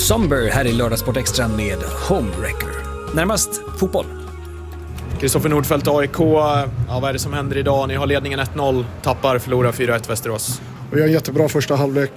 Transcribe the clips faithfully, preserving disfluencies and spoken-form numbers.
Somber här i Lördagssport Extra med Homewrecker. Närmast fotboll. Kristoffer Nordfeldt, A I K. Ja, vad är det som händer idag? Ni har ledningen ett noll, tappar, förlorar fyra ett Västerås. Vi har en jättebra första halvlek.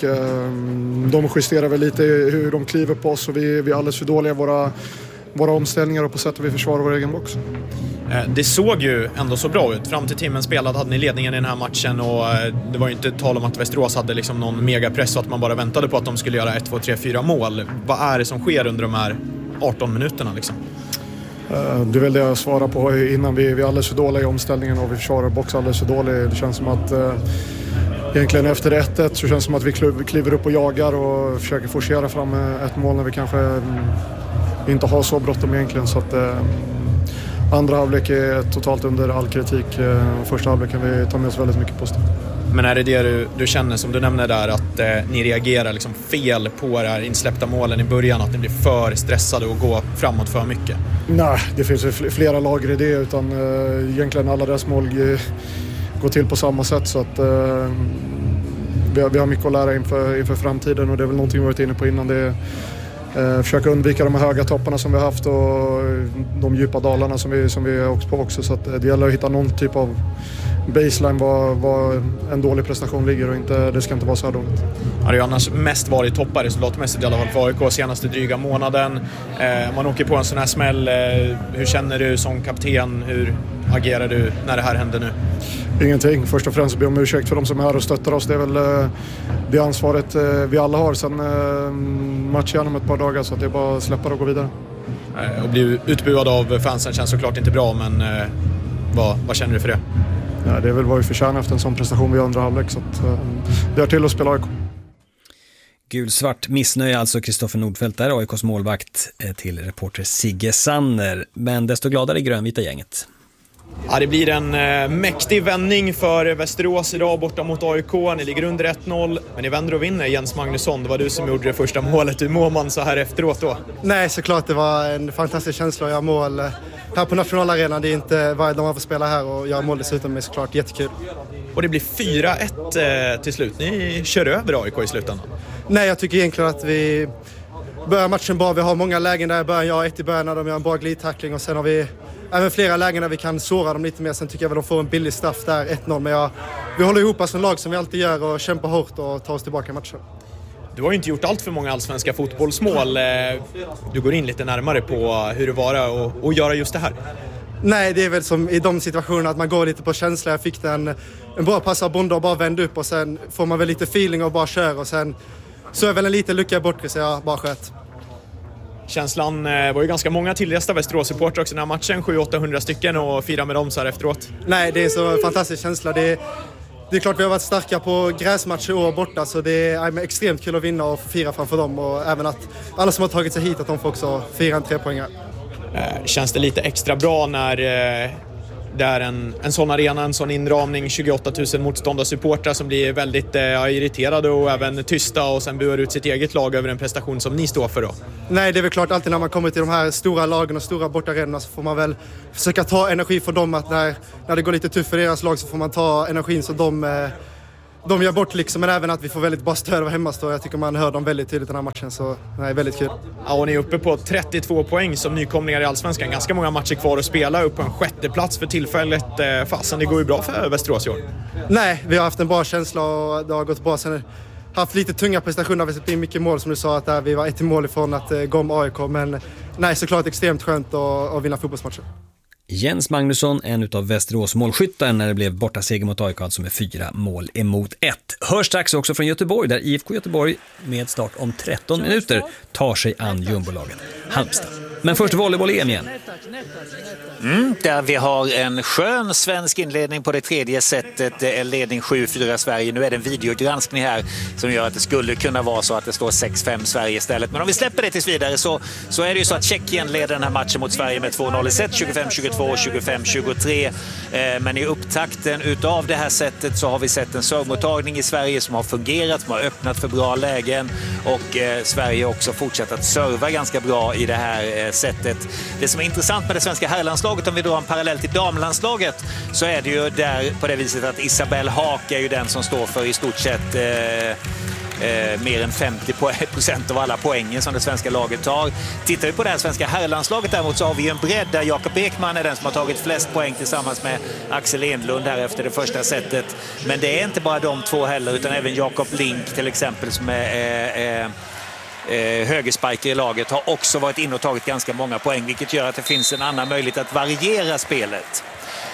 De justerar väl lite hur de kliver på oss och vi, vi är alldeles för dåliga i våra, våra omställningar och på sättet vi försvarar vår egen box. Det såg ju ändå så bra ut. Fram till timmen spelad hade ni ledningen i den här matchen och det var ju inte tal om att Västerås hade liksom någon megapress och att man bara väntade på att de skulle göra ett, två, tre, fyra mål. Vad är det som sker under de här arton minuterna liksom? Det är väl det jag svarar på innan. Vi, vi är alldeles för dåliga i omställningen och vi försvarar box alldeles för dåligt. Det känns som att eh, egentligen efter ett ett så känns det som att vi kliver upp och jagar och försöker forcera fram ett mål när vi kanske mm, inte har så bråttom egentligen. Så att eh, andra halvlek är totalt under all kritik. Eh, första halvlek kan vi ta med oss väldigt mycket positivt. Men är det det du, du känner som du nämner där att eh, ni reagerar liksom fel på det här insläppta målen i början, att ni blir för stressade och går framåt för mycket? Nej, det finns flera lager i det utan eh, egentligen alla deras mål eh, går till på samma sätt så att eh, vi, har, vi har mycket att lära inför, inför framtiden och det är väl någonting vi varit inne på innan. Det är eh, försöka undvika de här höga topparna som vi har haft och de djupa dalarna som vi, som vi har åkt på också, så att det gäller att hitta någon typ av baseline var, var en dålig prestation ligger och inte, det ska inte vara så här dåligt. Ja, det har ju annars mest varit toppar resultatmässigt i alla fall för A I K senaste dryga månaden. Eh, man åker på en sån här smäll. Eh, hur känner du som kapten? Hur agerar du när det här händer nu? Ingenting. Först och främst be om ursäkt för de som är här och stöttar oss. Det är väl eh, det ansvaret eh, vi alla har sen eh, matchen om ett par dagar, så att det är bara att släppa och gå vidare. Eh, och bli utbuad av fansen känns såklart inte bra, men eh, vad, vad känner du för det? Ja, det är väl vad vi förtjänar efter en sån prestation vi andra halvlek, så att, uh, det är till att spela A I K. Gulsvart missnöje alltså Kristoffer Nordfeldt där, A I K:s målvakt, till reporter Sigge Sanner. Men desto gladare i grönvita gänget. Ja, det blir en eh, mäktig vändning för Västerås idag borta mot A I K. Ni ligger under ett noll, men ni vänder och vinner. Jens Magnusson, det var du som gjorde det första målet. Hur mår man så här efteråt då? Nej, såklart det var en fantastisk känsla att göra mål här på nationalarenan. Det är inte varje dag man får spela här och göra mål dessutom är såklart jättekul. Och det blir fyra ett eh, till slut. Ni kör över A I K i slutändan. Nej, jag tycker egentligen att vi börjar matchen bra. Vi har många lägen där i början. Jag har ett i början när de gör en bra glidtackling och sen har vi även flera lägen där vi kan såra dem lite mer. Sen tycker jag väl de får en billig straff där, ett noll. Men jag, vi håller ihop som lag som vi alltid gör och kämpar hårt och tar oss tillbaka i matchen. Du har ju inte gjort allt för många allsvenska fotbollsmål. Du går in lite närmare på hur det var och, och göra just det här. Nej, det är väl som i de situationerna att man går lite på känsla. Jag fick en, en bra pass av Bonde och bara vände upp och sen får man väl lite feeling och bara kör. Och sen så är väl en liten lucka bort så jag bara sköt. Känslan var ju ganska många tillresta Västerås-supportrar också den här matchen, sju åttahundra stycken, och fira med dem så här efteråt. Nej, det är så en fantastisk känsla. Det är, det är klart vi har varit starka på gräsmatcher i år borta, så det är extremt kul att vinna och fira framför dem, och även att alla som har tagit sig hit att de får också fira en trepoängare. Känns det lite extra bra när det är en, en sån arena, en sån inramning, tjugoåtta tusen motståndarsupportrar som blir väldigt eh, irriterade och även tysta och sen buar ut sitt eget lag över en prestation som ni står för då? Nej, det är väl klart alltid när man kommer till de här stora lagen och stora bortarenorna så får man väl försöka ta energi från dem, att när, när det går lite tufft för deras lag så får man ta energin som de, eh, de gör bort liksom, men även att vi får väldigt bra stöd av hemmastå. Jag tycker man hör dem väldigt tydligt den här matchen, så det är väldigt kul. Ja, och ni är uppe på trettiotvå poäng som nykomlingar i Allsvenskan. Ganska många matcher kvar att spela, upp på en sjätte plats för tillfället. Fasen, det går ju bra för Västerås i år. Nej, vi har haft en bra känsla och det har gått bra. Sen haft lite tunga prestationer, vi har sett mycket mål som du sa, att där vi var ett mål ifrån att gå om A I K, men nej, såklart extremt skönt att, att vinna fotbollsmatcher. Jens Magnusson, en utav Västerås målskyttar när det blev borta seger mot A I K, alltså med fyra mål emot ett. Hör strax också från Göteborg, där I F K Göteborg med start om tretton minuter tar sig an jumbolagen Halmstad. Men först volleyboll-E M igen. Mm, där vi har en skön svensk inledning på det tredje setet, ledning sju fyra Sverige. Nu är det en videogranskning här som gör att det skulle kunna vara så att det står sex fem Sverige istället. Men om vi släpper det tills vidare så, så är det ju så att Tjeckien leder den här matchen mot Sverige med två noll i set, tjugofem tjugotvå, tjugofem tjugotre. Eh, men i upptakten utav det här setet så har vi sett en servmottagning i Sverige som har fungerat, som har öppnat för bra lägen, och eh, Sverige har också fortsatt att serva ganska bra i det här eh, setet. Det som är intressant med det svenska herrlandslaget, om vi drar en parallell till damlandslaget, så är det ju där på det viset att Isabelle Haak är ju den som står för i stort sett eh, eh, mer än femtio procent av alla poängen som det svenska laget tar. Tittar vi på det här svenska herrlandslaget däremot så har vi en bredd där Jakob Ekman är den som har tagit flest poäng tillsammans med Axel Enlund här efter det första setet. Men det är inte bara de två heller utan även Jakob Link till exempel som är eh, eh, högerspiker i laget har också varit in och tagit ganska många poäng, vilket gör att det finns en annan möjlighet att variera spelet.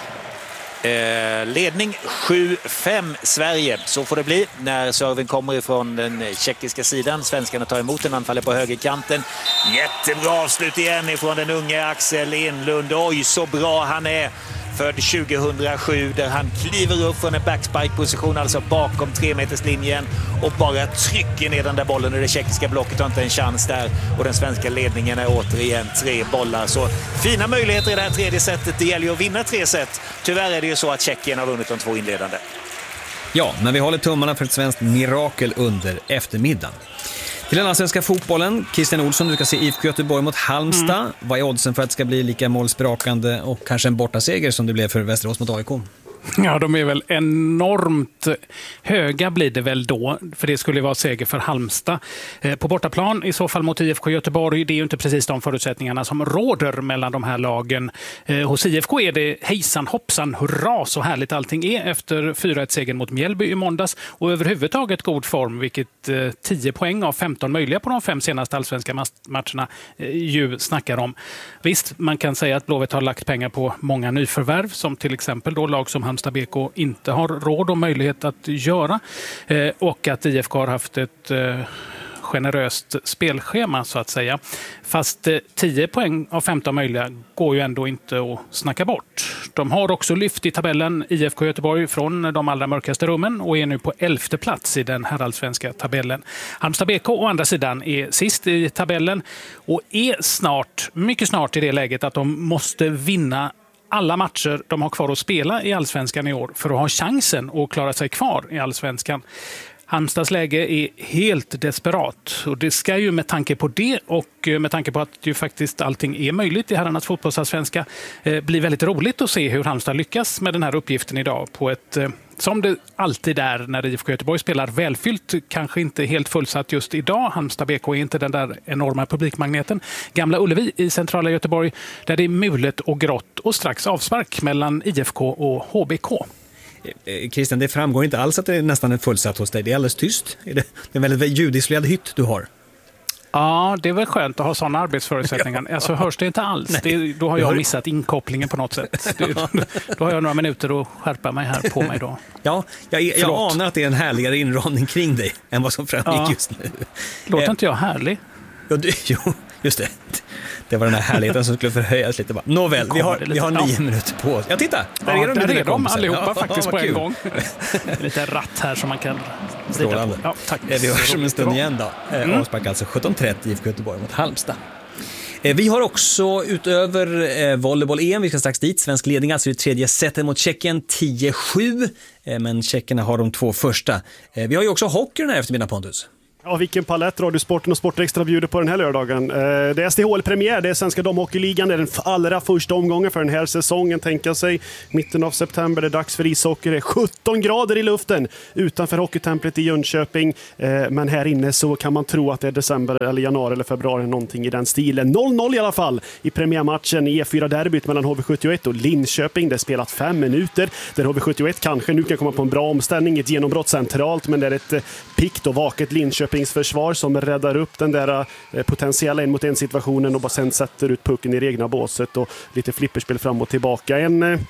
Eh, ledning sju fem Sverige, så får det bli när serven kommer ifrån den tjeckiska sidan. Svenskarna tar emot den, anfaller på högerkanten. Jättebra avslut igen ifrån den unge Axel Enlund. Oj, så bra han är. Född tjugohundrasju där han kliver upp från en backspike-position, alltså bakom tremeterslinjen och bara trycker ner den där bollen och det tjeckiska blocket har inte en chans där och den svenska ledningen är återigen tre bollar. Så fina möjligheter i det här tredje setet. Det gäller ju att vinna tre set. Tyvärr är det ju så att Tjeckien har vunnit de två inledande. Ja, men vi håller tummarna för ett svenskt mirakel under eftermiddagen. Till den allsvenska fotbollen, Christian Olsson, du ska se I F K Göteborg mot Halmstad. Mm. Vad är oddsen för att det ska bli lika målsprakande och kanske en bortaseger som det blev för Västerås mot A I K? Ja, de är väl enormt höga blir det väl då, för det skulle vara seger för Halmstad. Eh, på bortaplan i så fall mot I F K Göteborg, det är ju inte precis de förutsättningarna som råder mellan de här lagen. Eh, hos I F K är det hejsan, hoppsan, hurra, så härligt allting är efter fyra ett-segern mot Mjällby i måndags och överhuvudtaget god form, vilket eh, tio poäng av femton möjliga på de fem senaste allsvenska matcherna eh, ju snackar om. Visst, man kan säga att Blåvitt har lagt pengar på många nyförvärv, som till exempel då lag som Halmstad B K inte har råd och möjlighet att göra. Eh, och att I F K har haft ett eh, generöst spelschema så att säga. Fast eh, tio poäng av femton möjliga går ju ändå inte att snacka bort. De har också lyft i tabellen I F K Göteborg från de allra mörkaste rummen och är nu på elfte plats i den herrallsvenska tabellen. Halmstad B K å andra sidan är sist i tabellen och är snart, mycket snart i det läget att de måste vinna alla matcher de har kvar att spela i allsvenskan i år för att ha chansen att klara sig kvar i allsvenskan. Halmstads läge är helt desperat och det ska ju med tanke på det och med tanke på att ju faktiskt allting är möjligt i herrarnas fotbollsallsvenska eh, bli väldigt roligt att se hur Halmstad lyckas med den här uppgiften idag på ett eh, som det alltid är när I F K Göteborg spelar välfyllt, kanske inte helt fullsatt just idag. Halmstad B K är inte den där enorma publikmagneten. Gamla Ullevi i centrala Göteborg där det är mulet och grått och strax avspark mellan I F K och H B K. Christian, det framgår inte alls att det är nästan en fullsatt hos dig. Det är alldeles tyst. Det är en väldigt ljudisolerad hytt du har. Ja, det är väl skönt att ha sådana arbetsförutsättningar. Ja. Alltså hörs det inte alls. Det, då har jag missat inkopplingen på något sätt. Det, då har jag några minuter att skärpa mig här på mig då. Ja, jag, jag anar att det är en härligare inramning kring dig än vad som framgick ja. just nu. Låter inte jag härlig? Ja, du, jo, just det. Det var den här härligheten som skulle förhöjas lite. Bara. Nåväl, vi har, vi har nio ja. minuter på oss. Ja, titta! Där ja, är de, där är de allihopa ja, faktiskt ja, på en kul. gång. Lite ratt här som man kan slita på. Ja, tack. Vi hörs om en stund igen då. Mm. Avspark alltså sjutton trettio I F K Göteborg mot Halmstad. Vi har också utöver eh, volleyboll-E M, vi ska strax dit, svensk ledning, alltså i tredje setet mot Tjeckien, tio sju. Eh, men tjeckerna har de två första. Eh, vi har ju också hockey den här eftermiddagen, Pontus. Ja, vilken palett Radiosporten och Sportextra bjuder på den här lördagen. Det är S D H L-premiär, det är Svenska damhockeyligan, det är den allra första omgången för den här säsongen. Tänka sig, mitten av september, det är dags för ishockey. Det är sjutton grader i luften utanför hockeytemplet i Jönköping. Men här inne så kan man tro att det är december eller januari eller februari, någonting i den stilen. noll noll i alla fall i premiärmatchen i E fyra-derbyt mellan H V sjuttioett och Linköping. Det är spelat fem minuter, där H V sjuttioett kanske nu kan komma på en bra omställning, ett genombrott centralt, men det är ett pikt och vaket Linköping försvar som räddar upp den där potentiella en mot en situationen och bara sen sätter ut pucken i det egna båset och lite flipperspel fram och tillbaka. En eh,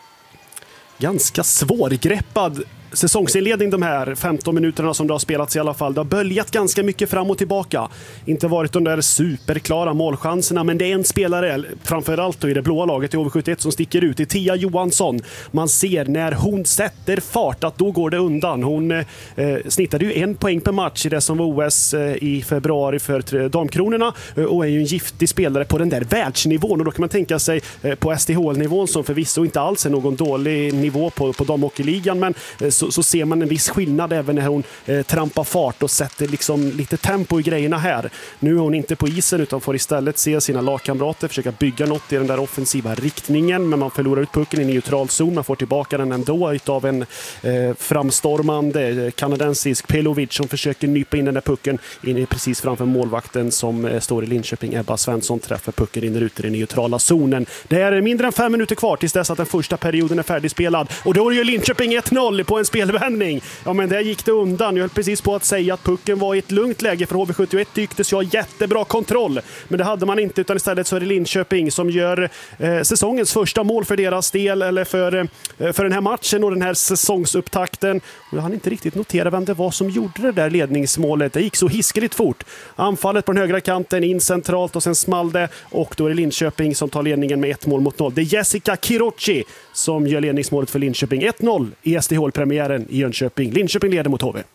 ganska svårgreppad säsongsinledning de här femton minuterna som det har spelats i alla fall. Det har böljat ganska mycket fram och tillbaka. Inte varit de där superklara målchanserna, men det är en spelare, framförallt då i det blåa laget i H V sjuttioett, som sticker ut. I Tia Johansson. Man ser när hon sätter fart att då går det undan. Hon eh, snittade ju en poäng per match i det som var O S eh, i februari för damkronorna eh, och är ju en giftig spelare på den där världsnivån. Och då kan man tänka sig eh, på S D H L-nivån som förvisso inte alls är någon dålig nivå på, på damhockeyligan, men eh, så så, så ser man en viss skillnad även när hon eh, trampar fart och sätter liksom lite tempo i grejerna här. Nu är hon inte på isen utan får istället se sina lagkamrater försöka bygga något i den där offensiva riktningen, men man förlorar ut pucken i neutral zon. Man får tillbaka den ändå utav en eh, framstormande kanadensisk Pelovic som försöker nypa in den där pucken in precis framför målvakten som eh, står i Linköping. Ebba Svensson träffar pucken in ut i den neutrala zonen. Det är mindre än fem minuter kvar tills dess att den första perioden är färdigspelad. Och då är ju Linköping ett noll på en spelvändning. Ja, men där gick det undan. Jag höll precis på att säga att pucken var i ett lugnt läge för H V sjuttioett tycktes jag jättebra kontroll. Men det hade man inte, utan istället så är det Linköping som gör eh, säsongens första mål för deras del, eller för, eh, för den här matchen och den här säsongsupptakten. Och jag hann inte riktigt notera vem det var som gjorde det där ledningsmålet. Det gick så hiskeligt fort. Anfallet på den högra kanten in centralt och sen small det, och då är det Linköping som tar ledningen med ett mål mot noll. Det är Jessica Kirochi som gör ledningsmålet för Linköping. ett noll i S D H-premiären i Jönköping. Linköping leder mot H V.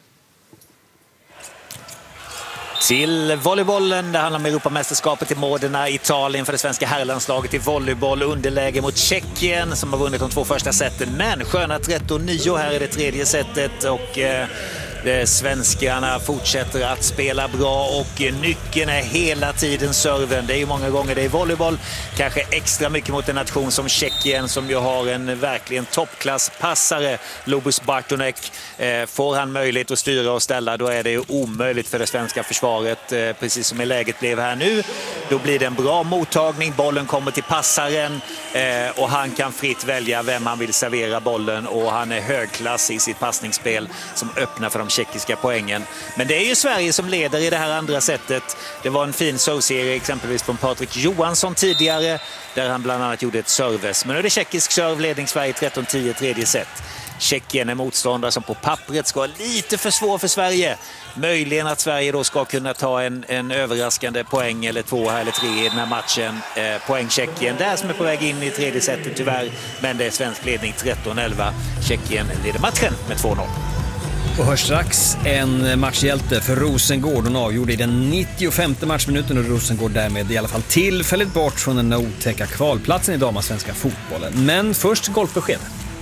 Till volleybollen, det handlar om Europamästerskapet i Modena, Italien för det svenska herrlandslaget i volleyboll, underläge mot Tjeckien som har vunnit de två första sätten, men sköna tretton nio här i det tredje sättet, och eh, svenskarna fortsätter att spela bra, och nyckeln är hela tiden serven. Det är ju många gånger det är volleyboll, kanske extra mycket mot en nation som Tjeckien som ju har en verkligen toppklasspassare, Lobus Bartonek. Eh, får han möjlighet att styra och ställa, då är det ju omöjligt för det svenska försvaret, eh, precis som i läget blev här nu. Då blir det en bra mottagning, bollen kommer till passaren eh, och han kan fritt välja vem han vill servera bollen, och han är högklass i sitt passningsspel som öppnar för de tjeckiska poängen. Men det är ju Sverige som leder i det här andra sättet. Det var en fin serveserie exempelvis från Patrik Johansson tidigare, där han bland annat gjorde ett service. Men nu är det tjeckisk serve, ledning Sverige tretton tio tredje set. Tjeckien är motståndare som på pappret ska vara lite för svår för Sverige. Möjligen att Sverige då ska kunna ta en, en överraskande poäng eller två eller tre i den här matchen. Eh, poäng Tjeckien där som är på väg in i tredje setet tyvärr. Men det är svensk ledning tretton elva. Tjeckien leder matchen med två noll. Och hörs strax en matchhjälte för Rosengård. Hon avgjorde i den nittiofemte matchminuten, och Rosengård därmed i alla fall tillfälligt bort från den otäcka kvalplatsen i damasvenska fotbollen. Men först golfbesked.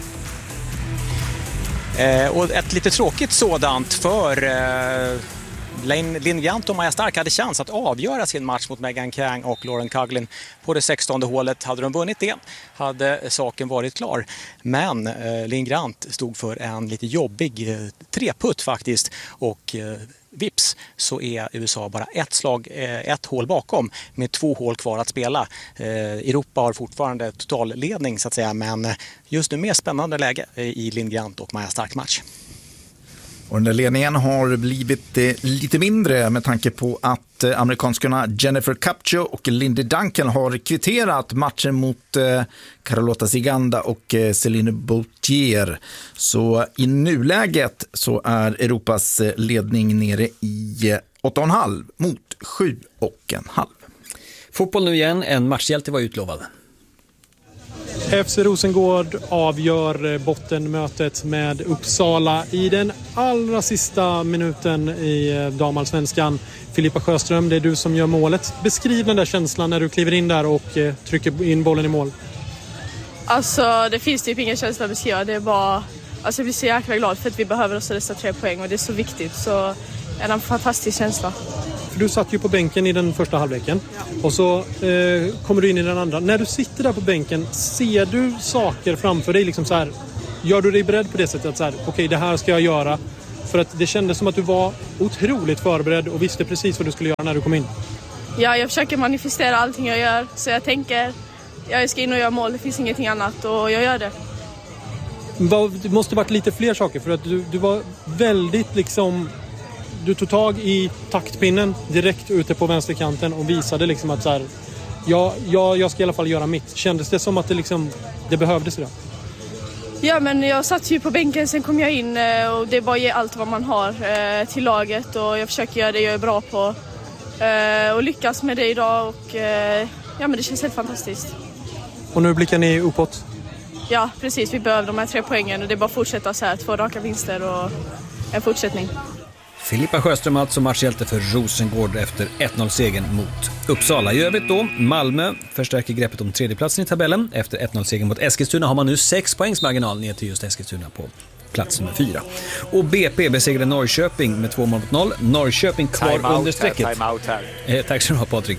Eh, och ett lite tråkigt sådant, för eh, Linn Grant och Maja Stark hade chans att avgöra sin match mot Megan Kang och Lauren Coughlin på det sextonde hålet. Hade de vunnit det hade saken varit klar. Men eh, Linn Grant stod för en lite jobbig eh, treputt faktiskt, och eh, vips så är U S A bara ett slag, eh, ett hål bakom med två hål kvar att spela. Eh, Europa har fortfarande totalledning så att säga, men just nu mer spännande läge i Linn Grant och Maja Stark match. Och den där ledningen har blivit eh, lite mindre med tanke på att eh, amerikanskarna Jennifer Capcho och Lindy Duncan har kvitterat matchen mot eh, Carlota Ziganda och eh, Celine Bautier. Så i nuläget så är Europas eh, ledning nere i eh, åtta komma fem mot sju komma fem. Fotboll nu igen, en matchhjälte var utlovad. F C Rosengård avgör bottenmötet med Uppsala i den allra sista minuten i damallsvenskan. Filippa Sjöström, det är du som gör målet. Beskriv den där känslan när du kliver in där och trycker in bollen i mål. Alltså, det finns typ ingen känsla att beskriva. Det är bara, alltså jag blir så jäkla glad för att vi behöver oss dessa tre poäng, och det är så viktigt. Så är det en fantastisk känsla. Du satt ju på bänken i den första halvleken, ja. Och så eh, kommer du in i den andra. När du sitter där på bänken, ser du saker framför dig? Liksom så här, gör du dig beredd på det sättet att så här, okej, okay, det här ska jag göra? För att det kändes som att du var otroligt förberedd och visste precis vad du skulle göra när du kom in. Ja, jag försöker manifestera allting jag gör. Så jag tänker, jag ska in och göra mål, det finns ingenting annat, och jag gör det. Det måste varit lite fler saker, för att du, du var väldigt liksom... Du tog tag i taktpinnen direkt ute på vänsterkanten och visade liksom att så här, ja, ja, jag ska i alla fall göra mitt. Kändes det som att det, liksom, det behövdes idag? Ja, men jag satt ju på bänken, sen kom jag in och det är bara att ge allt vad man har eh, till laget, och jag försöker göra det jag är bra på eh, och lyckas med det idag, och eh, ja, men det känns helt fantastiskt. Och nu blickar ni uppåt? Ja, precis. Vi behöver de här tre poängen, och det är bara att fortsätta så här, två raka vinster och en fortsättning. Filippa Sjöström alltså matchhjälte för Rosengård efter ett noll-segern mot Uppsala. I övrigt då, Malmö förstärker greppet om tredjeplatsen i tabellen. Efter ett noll-segern mot Eskilstuna har man nu sex poängs marginal ner till just Eskilstuna på plats nummer fyra. Och B P besegrade Norrköping med två mål mot noll. Norrköping kvar time under out strecket. här, time out här. Eh, tack så du ha, Patrik.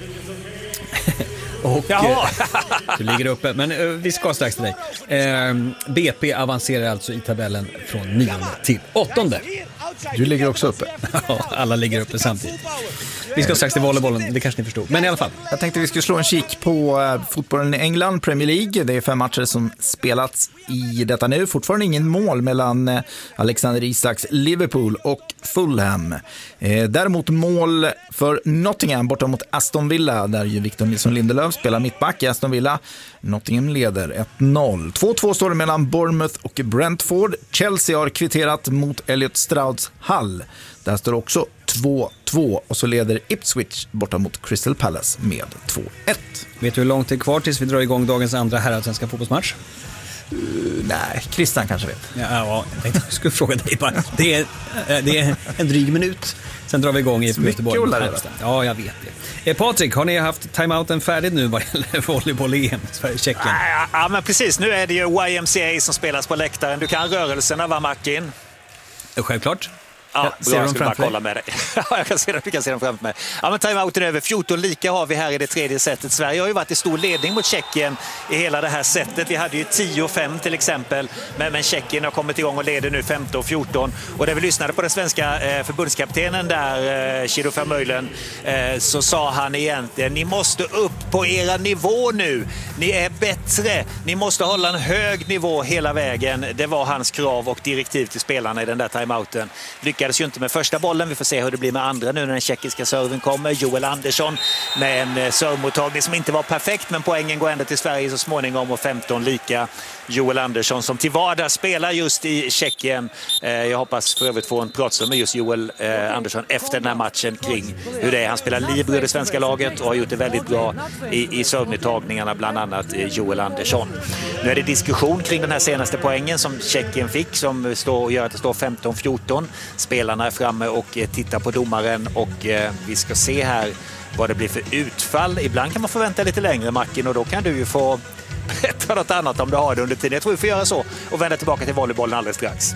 Och eh, du ligger uppe, men eh, vi ska strax till dig. Eh, B P avancerar alltså i tabellen från nionde till åttonde. Du ligger också uppe. Ja, alla ligger uppe samtidigt. Vi ska strax till volleybollen, det kanske ni förstod. Men i alla fall. Jag tänkte vi skulle slå en kik på uh, fotbollen i England, Premier League. Det är fem matcher som spelats i detta nu. Fortfarande ingen mål mellan uh, Alexander Isaks Liverpool och Fulham. Uh, däremot mål för Nottingham borta mot Aston Villa, där ju Victor Nilsson Lindelöf spelar mittback i Aston Villa. Nottingham leder ett noll. två två står det mellan Bournemouth och Brentford. Chelsea har kvitterat mot Elliot Strouds Hull. Där står också två två och så leder Ipswich borta mot Crystal Palace med två ett. Vet du hur långt det är kvar tills vi drar igång dagens andra herrallsvenska fotbollsmatch? Uh, nej, Christian kanske vet. Ja, ja, jag tänkte jag skulle fråga dig bara. Det är, det är en dryg minut. Sen drar vi igång i Göteborg. Ja, jag vet det. Eh, Patrik, har ni haft timeouten färdig nu vad gäller volleyboll-E M Sverige-Tjeckien? Ja, ja, men precis. Nu är det ju Y M C A som spelas på läktaren. Du kan rörelserna, va, Martin? Självklart. Ja, ser jag de ska bara framför kolla med dig. Jag kan se dem, du kan se dem framför mig. Ja, men timeouten är över. fjorton lika har vi här i det tredje setet. Sverige har ju varit i stor ledning mot Tjeckien i hela det här setet. Vi hade ju tio fem till exempel. Men, men Tjeckien har kommit igång och leder nu femton fjorton. Och när vi lyssnade på den svenska eh, förbundskaptenen där, eh, Chido Vermeulen, eh, så sa han egentligen: ni måste upp på era nivå nu. Ni är bättre. Ni måste hålla en hög nivå hela vägen. Det var hans krav och direktiv till spelarna i den där timeouten. Lyckades ju inte med första bollen. Vi får se hur det blir med andra nu när den tjeckiska serven kommer. Joel Andersson med en servmottagning som inte var perfekt, men poängen går ändå till Sverige så småningom och femton lika. Joel Andersson som till vardags spelar just i Tjeckien. Jag hoppas för övrigt få en pratstund med just Joel Andersson efter den här matchen kring hur det är. Han spelar libero i det svenska laget och har gjort det väldigt bra i, i servmottagningarna, bland annat Joel Andersson. Nu är det diskussion kring den här senaste poängen som Tjeckien fick, som står, gör att det står femton fjorton. Spelarna är framme och tittar på domaren och eh, vi ska se här vad det blir för utfall. Ibland kan man få vänta lite längre, Martin, och då kan du ju få berätta något annat om du har det under tiden. Jag tror vi får göra så och vända tillbaka till volleybollen alldeles strax.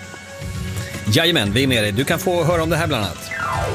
Jajamän, vi är med dig. Du kan få höra om det här bland annat.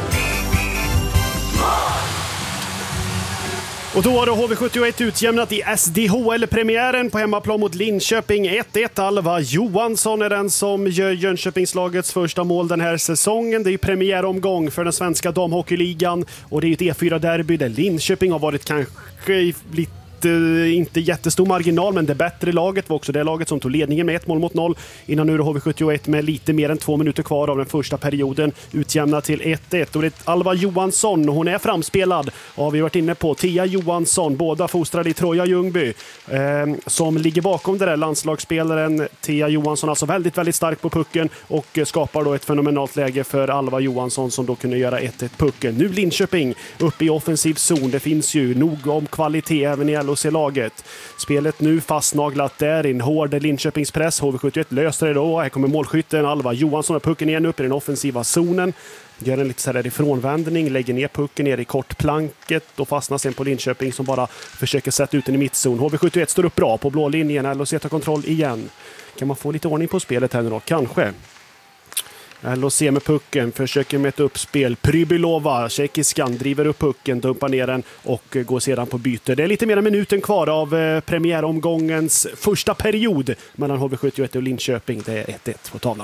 Och då har H V sjuttioett utjämnat i S D H L-premiären på hemmaplan mot Linköping ett ett. Alva Johansson är den som gör Jönköpingslagets första mål den här säsongen. Det är ju premiäromgång för den svenska damhockeyligan och det är ju ett E fyra-derby där Linköping har varit kanske lite inte jättestor marginal, men det bättre laget var också det laget som tog ledningen med ett mål mot noll innan nu H V sjuttioett med lite mer än två minuter kvar av den första perioden utjämnat till ett ett. Och det är Alva Johansson, hon är framspelad och har vi varit inne på. Tia Johansson, båda fostrade i Troja Ljungby, eh, som ligger bakom det där landslagsspelaren. Tia Johansson alltså väldigt, väldigt stark på pucken och skapar då ett fenomenalt läge för Alva Johansson som då kunde göra ett ett pucken. Nu Linköping upp i offensiv zon. Det finns ju nog om kvalitet även i L O C-laget. Spelet nu fastnaglat där i en hård Linköpingspress. H V sjuttioett löser det då. Här kommer målskytten Alva Johansson och pucken igen upp i den offensiva zonen. Gör en lite så här ifrånvändning, lägger ner pucken ner i kortplanket och fastnar sen på Linköping som bara försöker sätta ut den i mittzon. H V sjuttioett står upp bra på blå linjen. L O C tar kontroll igen. Kan man få lite ordning på spelet här nu då? Kanske. L O C med pucken, försöker med ett uppspel. Prybylova, tjeckiskan, driver upp pucken, dumpar ner den och går sedan på byte. Det är lite mer än minuten kvar av eh, premiäromgångens första period mellan H V sjuttioett och Linköping. Det är ett ett på tavlan.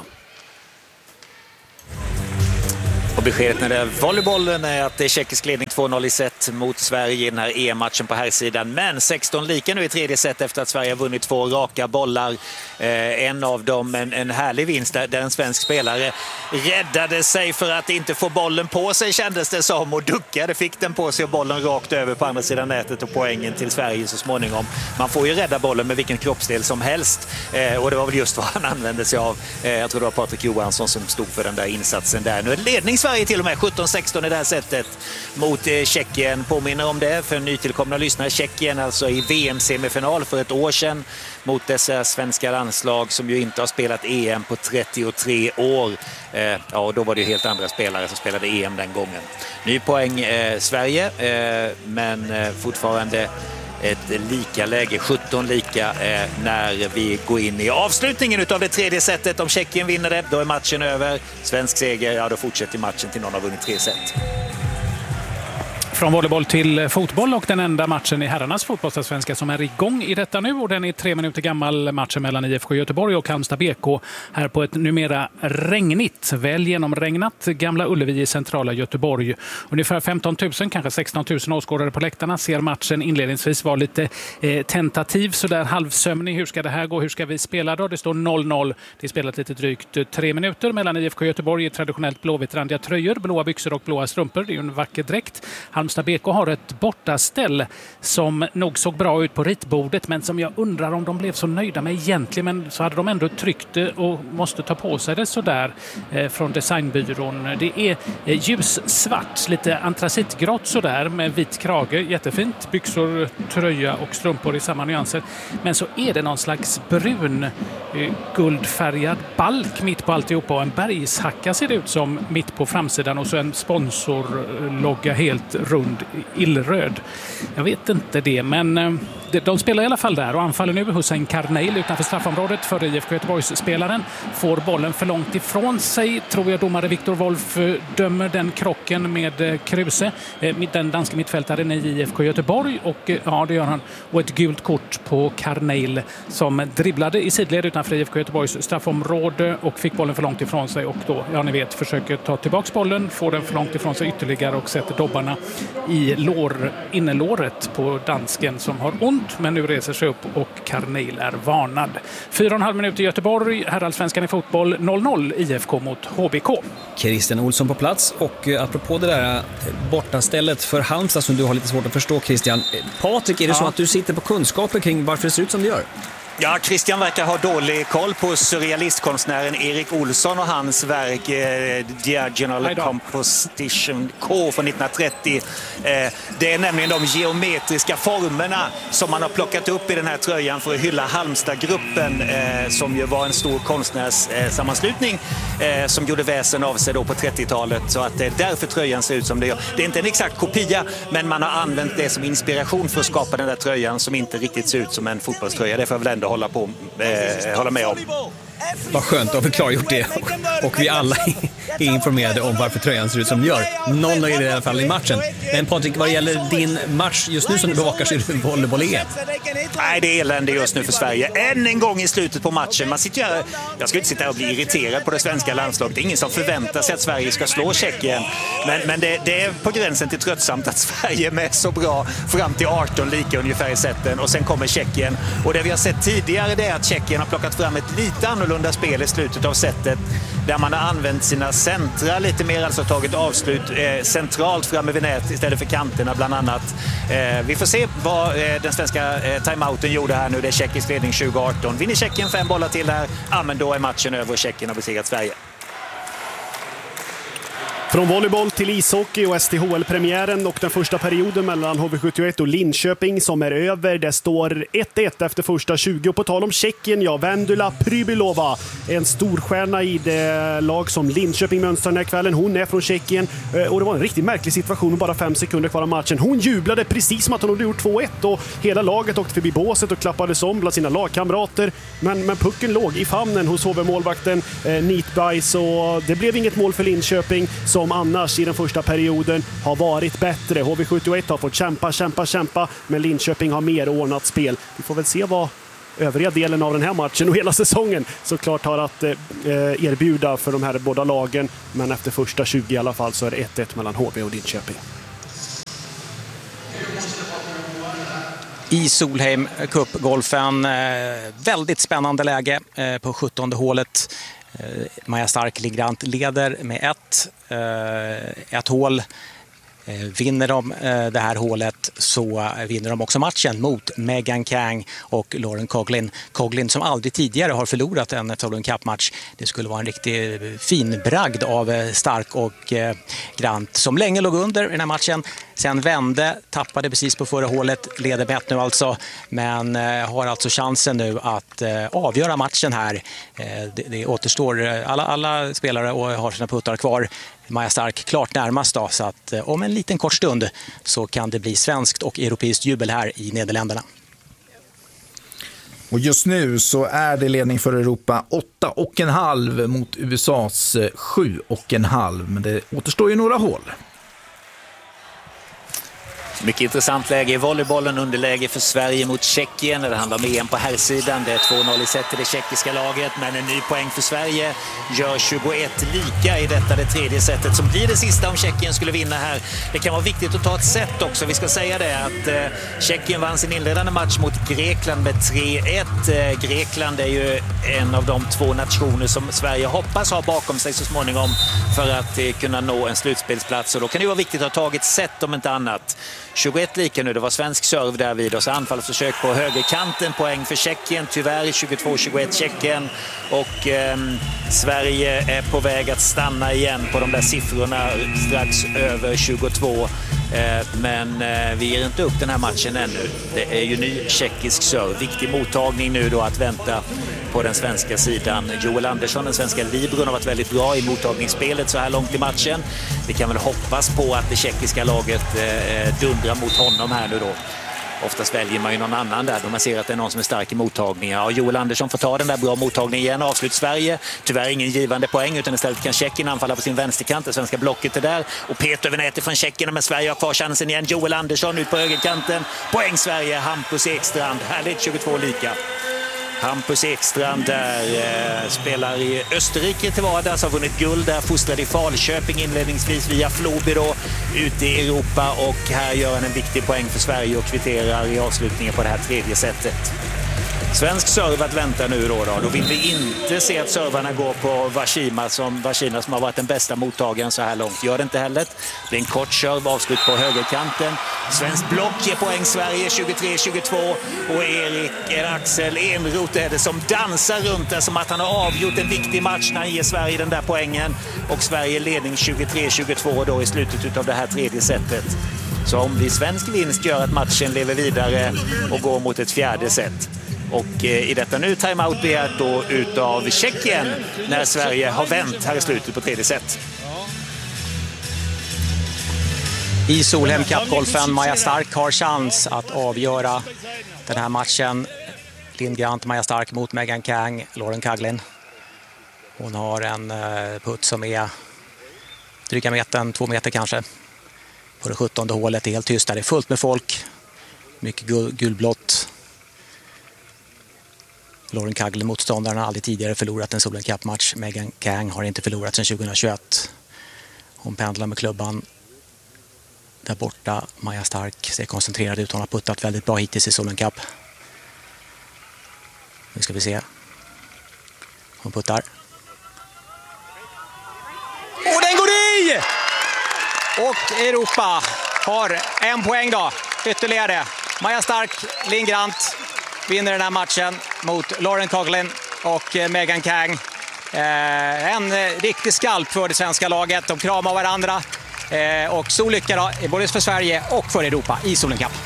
Och beskedet när det är volleybollen är att det är tjeckisk ledning två noll i set mot Sverige i den här E M-matchen på här sidan. Men sexton lika nu i tredje set efter att Sverige har vunnit två raka bollar. Eh, en av dem en, en härlig vinst där, där en svensk spelare räddade sig för att inte få bollen på sig, kändes det som, och duckade, fick den på sig och bollen rakt över på andra sidan nätet och poängen till Sverige så småningom. Man får ju rädda bollen med vilken kroppsdel som helst eh, och det var väl just vad han använde sig av. Eh, jag tror det var Patrik Johansson som stod för den där insatsen där. Nu är ledning Sverige till och med sjutton sexton i det här sättet mot eh, Tjeckien. Påminner om det för nytillkomna lyssnare. Tjeckien alltså i V M-semifinal för ett år sedan mot dessa svenska landslag som ju inte har spelat E M på trettiotre år. Eh, ja, och då var det ju helt andra spelare som spelade E M den gången. Ny poäng eh, Sverige, eh, men eh, fortfarande ett lika läge, sjutton lika eh, när vi går in i avslutningen av det tredje setet. Om Tjeckien vinner det, då är matchen över. Svensk seger, ja då fortsätter matchen till någon har vunnit tre set. Från volleyboll till fotboll och den enda matchen i herrarnas fotbollsallsvenska som är igång i detta nu, och den är tre minuter gammal, matchen mellan I F K Göteborg och Halmstad B K här på ett numera regnigt, väl genomregnat Gamla Ullevi i centrala Göteborg. Ungefär femton tusen, kanske sexton tusen åskådare på läktarna. Ser matchen inledningsvis var lite eh, tentativ, sådär halvsömnig. Hur ska det här gå? Hur ska vi spela då? Det står noll noll. Det är spelat lite drygt tre minuter mellan I F K Göteborg i traditionellt blåvittrandiga tröjor, blåa byxor och blåa strumpor. Det är ju en vacker dräkt. Halmstad B K har ett bortaställ som nog såg bra ut på ritbordet, men som jag undrar om de blev så nöjda med egentligen, men så hade de ändå tryckt det och måste ta på sig det sådär eh, från designbyrån. Det är eh, ljussvart, lite antracitgrått sådär med vit krage, jättefint, byxor, tröja och strumpor i samma nyanser, men så är det någon slags brun eh, guldfärgad balk mitt på alltihopa och en bergshacka ser det ut som mitt på framsidan och så en sponsorlogga helt rund illröd. Jag vet inte det, men de spelar i alla fall där och anfaller nu Hussein Karneil utanför straffområdet för I F K Göteborgs-spelaren. Får bollen för långt ifrån sig, tror jag domare Viktor Wolf dömer den krocken med Kruse, den danska mittfältaren i I F K Göteborg, och ja, det gör han. Och ett gult kort på Karneil som dribblade i sidled utanför I F K Göteborgs straffområde och fick bollen för långt ifrån sig och då, ja ni vet, försöker ta tillbaks bollen, får den för långt ifrån sig ytterligare och sätter dobbarna i lår, innerlåret på dansken som har ont, men nu reser sig upp och Karneil är varnad. Fyra och en halv minut i Göteborg, herrallsvenskan i fotboll, noll noll I F K mot H B K. Christian Olsson på plats, och apropå det där bortastället för Halmstad som du har lite svårt att förstå, Christian. Patrik, är det ja. så att du sitter på kunskaper kring varför det ser ut som det gör? Ja, Christian verkar ha dålig koll på surrealistkonstnären Erik Olsson och hans verk eh, Diagonal Composition K från nittonhundratrettio. Eh, det är nämligen de geometriska formerna som man har plockat upp i den här tröjan för att hylla Halmstad-gruppen eh, som ju var en stor konstnärssammanslutning eh, som gjorde väsen av sig då på trettiotalet, så att det är därför tröjan ser ut som det gör. Det är inte en exakt kopia, men man har använt det som inspiration för att skapa den där tröjan som inte riktigt ser ut som en fotbollströja. Det får väl ändå hålla på eh, hålla med om. Vad skönt att vi klargjort det. Och vi alla är informerade om varför tröjan ser ut som den gör. Någon är det i alla fall i matchen. Men Patrik, vad gäller din match just nu som du bevakar, så är det volleyboll-E M. Nej, det är elände just nu för Sverige. Än en gång i slutet på matchen. Man sitter här, jag ska inte sitta och bli irriterad på det svenska landslaget. Det är ingen som förväntar sig att Sverige ska slå Tjeckien. Men, men det, det är på gränsen till tröttsamt att Sverige är med så bra fram till arton lika ungefär i sätten. Och sen kommer Tjeckien. Och det vi har sett tidigare, det är att Tjeckien har plockat fram ett lite annorlunda spel i slutet av sättet. Där man har använt sina centra lite mer, alltså tagit avslut eh, centralt framme vid nät istället för kanterna bland annat. Eh, vi får se vad eh, den svenska eh, timeouten gjorde här nu. Det är tjeckisk ledning tjugo arton. Vinner Tjeckien fem bollar till här, ja, men då är matchen över och Tjeckien har besegrat Sverige. Från volleyboll till ishockey och S T H L-premiären och den första perioden mellan H V sjuttioett och Linköping som är över. Det står ett ett efter första tjugo. Och på tal om Tjeckien, ja, Vendula Prybylova, en storstjärna i det lag som Linköping mönstrar den här kvällen. Hon är från Tjeckien och det var en riktigt märklig situation med bara fem sekunder kvar av matchen. Hon jublade precis som att hon hade gjort två ett och hela laget åkte förbi båset och klappades om bland sina lagkamrater. Men, men pucken låg i famnen hos H V-målvakten eh, Neatby, så det blev inget mål för Linköping som annars i den första perioden har varit bättre. H V sjuttioett har fått kämpa, kämpa, kämpa, men Linköping har mer ordnat spel. Vi får väl se vad övriga delen av den här matchen och hela säsongen såklart har att eh, erbjuda för de här båda lagen. Men efter första tjugo i alla fall så är det ett ett mellan H V och Linköping. I Solheim Cup-golfen, eh, väldigt spännande läge eh, på sjuttonde hålet. Maja Stark Ligrant leder med ett, ett hål. Vinner de det här hålet så vinner de också matchen mot Megan Kang och Lauren Coughlin. Coughlin som aldrig tidigare har förlorat en Solheim Cup-match. Det skulle vara en riktig fin bragd av Stark och Grant som länge låg under i den här matchen. Sen vände, tappade precis på förra hålet, leder med ett nu alltså, men har alltså chansen nu att avgöra matchen här. Det, det återstår, alla, alla spelare och har sina puttar kvar. Maja Stark klart närmast då, så att eh, om en liten kort stund så kan det bli svenskt och europeiskt jubel här i Nederländerna. Och just nu så är det ledning för Europa åtta och en halv mot U S A:s sju och en halv. Men det återstår ju några hål. Mycket intressant läge i volleybollen, underläge för Sverige mot Tjeckien. Det handlar om E M på herrsidan. Det är två noll i set till det tjeckiska laget, men en ny poäng för Sverige gör tjugoett lika i detta det tredje setet som blir det sista om Tjeckien skulle vinna här. Det kan vara viktigt att ta ett set också. Vi ska säga det att eh, Tjeckien vann sin inledande match mot Grekland med tre ett. Eh, Grekland är ju en av de två nationer som Sverige hoppas ha bakom sig så småningom för att eh, kunna nå en slutspelsplats. Och då kan det vara viktigt att ha tagit set om inte annat. tjugoett lika nu, det var svensk serv där vid och så anfallsförsök på högerkanten, poäng för Tjeckien, tyvärr tjugotvå tjugoett Tjeckien, och eh, Sverige är på väg att stanna igen på de där siffrorna strax över tjugotvå, eh, men eh, vi ger inte upp den här matchen ännu. Det är ju ny tjeckisk serv, viktig mottagning nu då att vänta på den svenska sidan. Joel Andersson, den svenska libron, har varit väldigt bra i mottagningsspelet så här långt i matchen. Vi kan väl hoppas på att det tjeckiska laget eh, dundrar mot honom här nu då. Oftast väljer man ju någon annan där då man ser att det är någon som är stark i mottagningar. Ja, Joel Andersson får ta den där bra mottagningen igen. Avslut Sverige. Tyvärr ingen givande poäng, utan istället kan Tjeckien anfalla på sin vänsterkant. Det svenska blocket är där. Och Peter över nätet från Tjeckien, men Sverige har kvar chansen igen. Joel Andersson ut på högerkanten. Poäng Sverige. Hampus Ekstrand. Härligt, tjugotvå lika. Hampus Ekstrand där eh, spelar i Österrike till vardags, har vunnit guld där, fostrad i Falköping inledningsvis via Floby då, ute i Europa, och här gör han en viktig poäng för Sverige och kvitterar i avslutningen på det här tredje setet. Svensk serv att vänta nu då, då. Då vill vi inte se att servarna går på Vashima som, Vashina som har varit den bästa mottagaren så här långt. Gör det inte heller. Det är en kort serv, avslut på högerkanten. Svensk block ger poäng Sverige tjugotre tjugotvå, och Erik eller Axel Enroth är det som dansar runt där som att han har avgjort en viktig match när han ger Sverige den där poängen. Och Sverige ledning tjugotre tjugotvå då i slutet av det här tredje setet. Så om vi svensk vinst gör att matchen lever vidare och går mot ett fjärde set. Och i detta nu timeout begärt då utav Tjeckien när Sverige har vänt här i slutet på tredje set. I Solheim Cup-golfen, Maja Stark har chans att avgöra den här matchen. Lindgrant, Maja Stark mot Megan Kang, Lauren Coughlin. Hon har en putt som är dryga metern, två meter kanske. På det sjuttonde hålet, det är helt tyst där, det är fullt med folk. Mycket gul, gulblått. Lauren Coughlin, motståndaren, har aldrig tidigare förlorat en Solheim Cup-match. Megan Kang har inte förlorat sedan tjugohundratjugoett. Hon pendlar med klubban där borta. Maja Stark ser koncentrerad ut. Hon har puttat väldigt bra hittills i Solheim Cup. Nu ska vi se. Hon puttar. Och den går i! Och Europa har en poäng då. Ytterligare. Maja Stark, Lindgrant vinner den här matchen mot Lauren Coughlin och Megan Kang. Eh, en riktig skalp för det svenska laget. De kramar varandra. Eh, och så lycka då, både för Sverige och för Europa i Solheim Cup.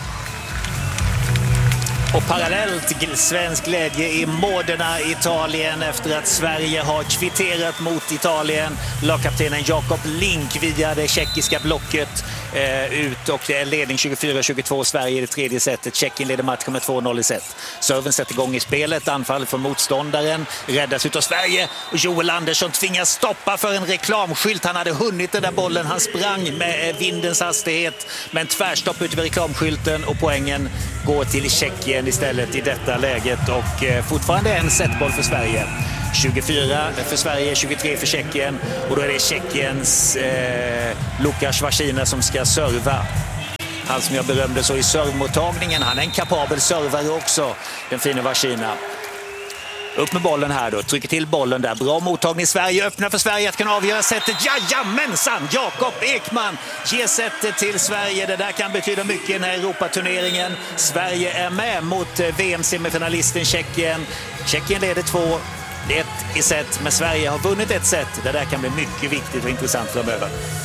Och parallellt svensk glädje i Modena, Italien, efter att Sverige har kvitterat mot Italien. Lagkaptenen Jakob Link via det tjeckiska blocket eh, ut, och det är ledning tjugofyra tjugotvå Sverige i det tredje setet. Tjeckien leder matchen med två noll i set. Serven sätter igång i spelet, anfall från motståndaren, räddas ut av Sverige, och Joel Andersson tvingas stoppa för en reklamskylt. Han hade hunnit den där bollen, han sprang med vindens hastighet, men tvärstopp ut över reklamskylten, och poängen går till Tjeckien istället i detta läget, och eh, fortfarande en setboll för Sverige. tjugofyra för Sverige, tjugotre för Tjeckien, och då är det Tjeckiens eh, Lukas Vashina som ska serva. Han som jag berömde så i servmottagningen, han är en kapabel servare också, den fina Vashina. Upp med bollen här då, trycker till bollen där. Bra mottagning Sverige, öppnar för Sverige att kunna avgöra sättet. Jajamensan! Jakob Ekman ger sättet till Sverige. Det där kan betyda mycket i den här Europaturneringen. Sverige är med mot V M-semifinalisten Tjeckien. Tjeckien leder två ett i set, men Sverige har vunnit ett set. Det där kan bli mycket viktigt och intressant framöver.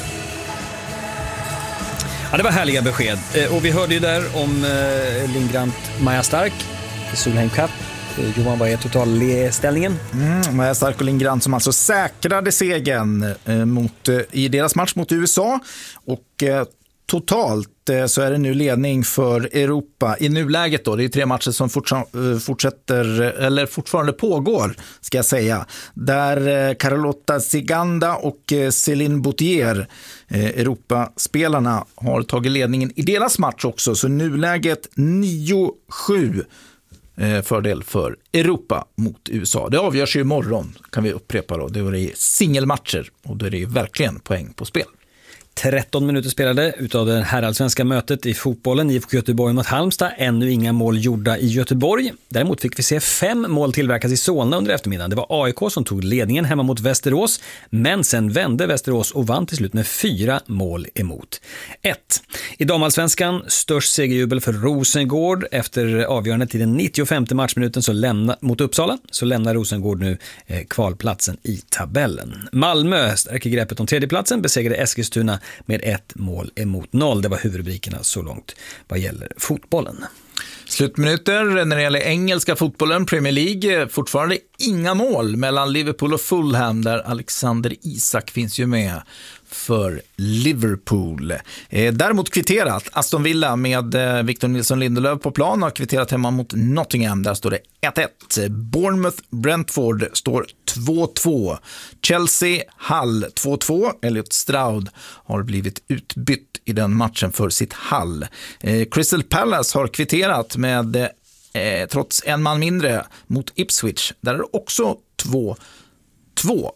Ja, det var härliga besked. Och vi hörde ju där om Lindgrant Maja Stark i Solheim Cup. Johan, vad är totalställningen? Mm, Maja Stark och Linn Grant som alltså säkrade segern eh, mot, eh, i deras match mot U S A. Och eh, totalt eh, så är det nu ledning för Europa i nuläget då. Det är tre matcher som fortsa- fortsätter, eller fortfarande pågår, ska jag säga. Där eh, Carlotta Ziganda och eh, Céline Boutier, eh, Europaspelarna, har tagit ledningen i deras match också. Så nuläget nio sju. Fördel för Europa mot U S A. Det avgörs ju imorgon, kan vi upprepa då. Det är singelmatcher och då är det ju verkligen poäng på spel. tretton minuter spelade utav det herrallsvenska mötet i fotbollen. I F K Göteborg mot Halmstad. Ännu inga mål gjorda i Göteborg. Däremot fick vi se fem mål tillverkas i Solna under eftermiddagen. Det var A I K som tog ledningen hemma mot Västerås. Men sen vände Västerås och vann till slut med fyra mål emot ett. I damallsvenskan störst segerjubel för Rosengård. Efter avgörandet i den nittiofemte matchminuten så lämna, mot Uppsala så lämnar Rosengård nu eh, kvalplatsen i tabellen. Malmö stärker greppet om tredjeplatsen, besegrade Eskilstuna med ett mål emot noll. Det var huvudrubrikerna så långt vad gäller fotbollen. Slutminuter när det gäller engelska fotbollen, Premier League, fortfarande inga mål mellan Liverpool och Fulham, där Alexander Isak finns ju med för Liverpool. Eh, däremot kvitterat Aston Villa med eh, Victor Nilsson Lindelöf på plan har kvitterat hemma mot Nottingham. Där står det ett ett. Bournemouth Brentford står två två. Chelsea Hull två två. Elliot Stroud har blivit utbytt i den matchen för sitt Hull. Eh, Crystal Palace har kvitterat med eh, trots en man mindre mot Ipswich. Där är det också två två.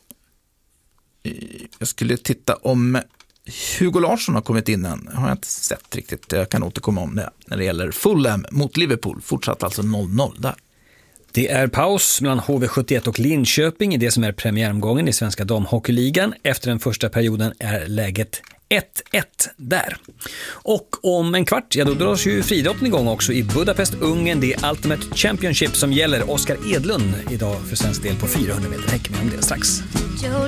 Jag skulle titta om Hugo Larsson har kommit in än. Har jag inte sett riktigt. Jag kan återkomma om det när det gäller Fulham mot Liverpool. Fortsatt alltså noll noll där. Det är paus mellan H V sjuttioett och Linköping i det som är premiäromgången i Svenska damhockeyligan. Efter den första perioden är läget ett ett där. Och om en kvart, ja då dras ju friidrotten igång också i Budapest, Ungern. Det är Ultimate Championship som gäller. Oskar Edlund idag för svensk del på fyrahundra meter häck, med om det strax.